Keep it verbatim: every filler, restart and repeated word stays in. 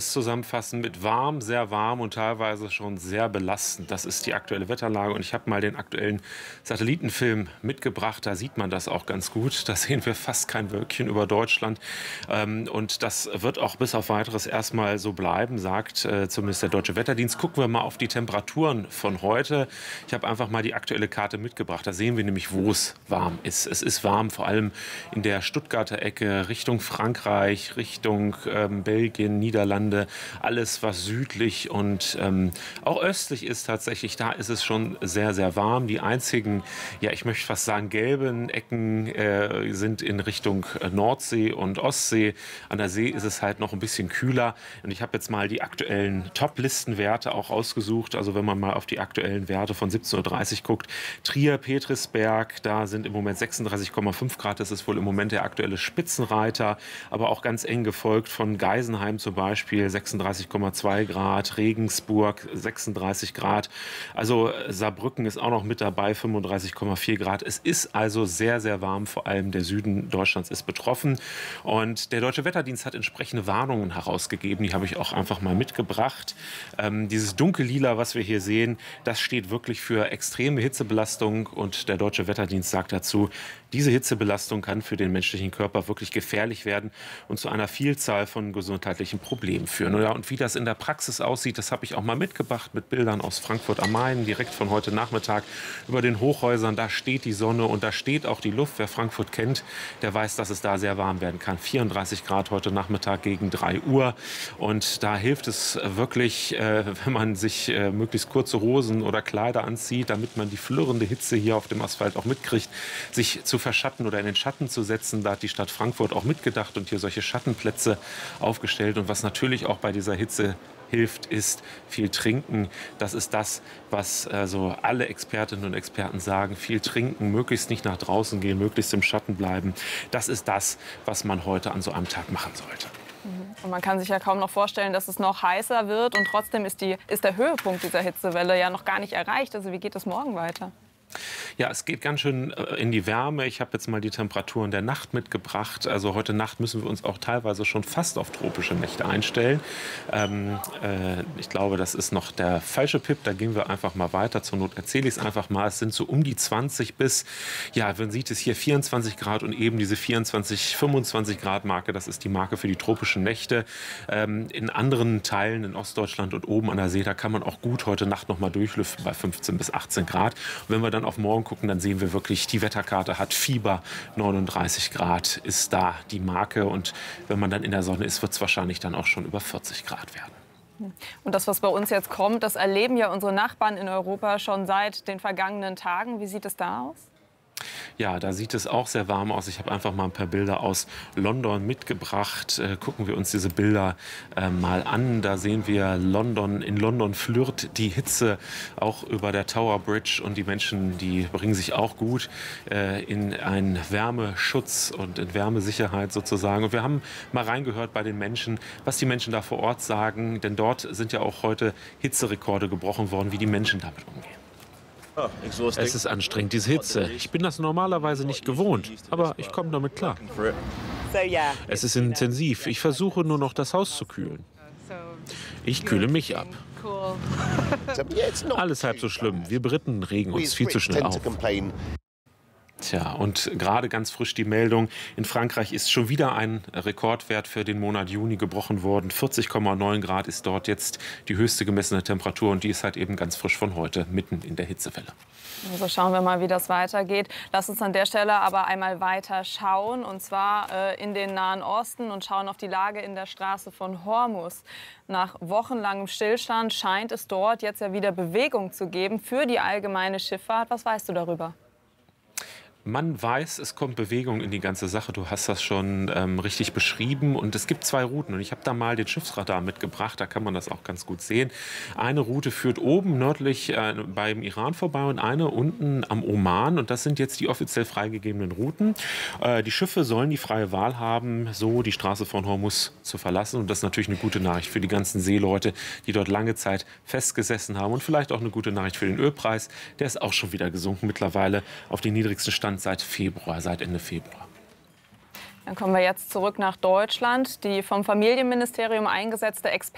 kurz zusammenfassen mit warm, sehr warm und teilweise schon sehr belastend. Das ist die aktuelle Wetterlage und ich habe mal den aktuellen Satellitenfilm mitgebracht. Da sieht man das auch ganz gut. Da sehen wir fast kein Wölkchen über Deutschland. Und das wird auch bis auf Weiteres erstmal so bleiben, sagt äh, zumindest der Deutsche Wetterdienst. Gucken wir mal auf die Temperaturen von heute. Ich habe einfach mal die aktuelle Karte mitgebracht. Da sehen wir nämlich, wo es warm ist. Es ist warm, vor allem in der Stuttgarter Ecke, Richtung Frankreich, Richtung ähm, Belgien, Niederlande. Alles, was südlich und ähm, auch östlich ist tatsächlich, da ist es schon sehr, sehr warm. Die einzigen, ja, ich möchte fast sagen, gelben Ecken äh, sind in Richtung Nordsee und Ostsee. An der See ist es halt noch ein bisschen kühler. Und ich habe jetzt mal die aktuellen Top-Listenwerte auch ausgesucht. Also wenn man mal auf die aktuellen Werte von siebzehn Uhr dreißig guckt. Trier, Petrisberg, da sind im Moment sechsunddreißig Komma fünf Grad. Das ist wohl im Moment der aktuelle Spitzenreiter. Aber auch ganz eng gefolgt von Geisenheim zum Beispiel, sechsunddreißig Komma zwei Grad. Regensburg, sechsunddreißig Grad. Also Saarbrücken ist auch noch mit dabei, fünfunddreißig Komma vier Grad. Es ist also sehr, sehr warm. Vor allem der Süden Deutschlands ist betroffen. Und der Deutsche Wetterdienst hat entsprechende Warnungen herausgegeben. Die habe ich auch einfach mal mitgebracht. Ähm, dieses Dunkellila, was wir hier sehen, das steht wirklich für extreme Hitzebelastung. Und der Deutsche Wetterdienst sagt dazu, diese Hitzebelastung kann für den menschlichen Körper wirklich gefährlich werden und zu einer Vielzahl von gesundheitlichen Problemen führen. Ja, und wie das in der Praxis aussieht, das habe ich auch mal mitgebracht mit Bildern aus Frankfurt am Main, direkt von heute Nachmittag über den Hochhäusern. Da steht die Sonne und da steht auch die Luft. Wer Frankfurt kennt, der weiß, dass es da sehr warm werden kann. vierunddreißig Grad heute Nachmittag gegen drei Uhr. Und da hilft es wirklich, äh, wenn man sich äh, möglichst kurze Hosen oder Kleider anzieht, damit man die flirrende Hitze hier auf dem Asphalt auch mitkriegt, sich zu verschatten oder in den Schatten zu setzen. Da hat die Stadt Frankfurt auch mitgedacht und hier solche Schattenplätze aufgestellt. Und was natürlich auch bei dieser Hitze hilft, ist viel trinken. Das ist das, was also alle Expertinnen und Experten sagen. Viel trinken, möglichst nicht nach draußen gehen, möglichst im Schatten bleiben. Das ist das, was man heute an so einem Tag machen sollte. Und man kann sich ja kaum noch vorstellen, dass es noch heißer wird. Und trotzdem ist, die, ist der Höhepunkt dieser Hitzewelle ja noch gar nicht erreicht. Also wie geht es morgen weiter? Ja, es geht ganz schön in die Wärme. Ich habe jetzt mal die Temperaturen der Nacht mitgebracht. Also heute Nacht müssen wir uns auch teilweise schon fast auf tropische Nächte einstellen. Ähm, äh, ich glaube, das ist noch der falsche Pip. Da gehen wir einfach mal weiter. Zur Not erzähle ich es einfach mal. Es sind so um die zwanzig bis, ja, man sieht es hier, vierundzwanzig Grad und eben diese vierundzwanzig, fünfundzwanzig Grad Marke. Das ist die Marke für die tropischen Nächte. Ähm, in anderen Teilen in Ostdeutschland und oben an der See, da kann man auch gut heute Nacht noch mal durchlüften bei fünfzehn bis achtzehn Grad. Und wenn wir dann auf morgen gucken, dann sehen wir wirklich, die Wetterkarte hat Fieber, neununddreißig Grad ist da die Marke. Und wenn man dann in der Sonne ist, wird es wahrscheinlich dann auch schon über vierzig Grad werden. Und das, was bei uns jetzt kommt, das erleben ja unsere Nachbarn in Europa schon seit den vergangenen Tagen. Wie sieht es da aus? Ja, da sieht es auch sehr warm aus. Ich habe einfach mal ein paar Bilder aus London mitgebracht. Äh, gucken wir uns diese Bilder äh, mal an. Da sehen wir London. In London flirrt die Hitze auch über der Tower Bridge. Und die Menschen, die bringen sich auch gut äh, in einen Wärmeschutz und in Wärmesicherheit sozusagen. Und wir haben mal reingehört bei den Menschen, was die Menschen da vor Ort sagen. Denn dort sind ja auch heute Hitzerekorde gebrochen worden, wie die Menschen damit umgehen. Es ist anstrengend, diese Hitze. Ich bin das normalerweise nicht gewohnt, aber ich komme damit klar. Es ist intensiv. Ich versuche nur noch, das Haus zu kühlen. Ich kühle mich ab. Alles halb so schlimm. Wir Briten regen uns viel zu schnell auf. Tja, und gerade ganz frisch die Meldung, in Frankreich ist schon wieder ein Rekordwert für den Monat Juni gebrochen worden. vierzig Komma neun Grad ist dort jetzt die höchste gemessene Temperatur und die ist halt eben ganz frisch von heute, mitten in der Hitzewelle. Also schauen wir mal, wie das weitergeht. Lass uns an der Stelle aber einmal weiter schauen, und zwar äh, in den Nahen Osten und schauen auf die Lage in der Straße von Hormuz. Nach wochenlangem Stillstand scheint es dort jetzt ja wieder Bewegung zu geben für die allgemeine Schifffahrt. Was weißt du darüber? Man weiß, es kommt Bewegung in die ganze Sache. Du hast das schon ähm, richtig beschrieben. Und es gibt zwei Routen. Und ich habe da mal den Schiffsradar mitgebracht. Da kann man das auch ganz gut sehen. Eine Route führt oben nördlich äh, beim Iran vorbei und eine unten am Oman. Und das sind jetzt die offiziell freigegebenen Routen. Äh, die Schiffe sollen die freie Wahl haben, so die Straße von Hormuz zu verlassen. Und das ist natürlich eine gute Nachricht für die ganzen Seeleute, die dort lange Zeit festgesessen haben. Und vielleicht auch eine gute Nachricht für den Ölpreis. Der ist auch schon wieder gesunken mittlerweile auf den niedrigsten Stand seit Februar, seit Ende Februar. Dann kommen wir jetzt zurück nach Deutschland. Die vom Familienministerium eingesetzte Expertin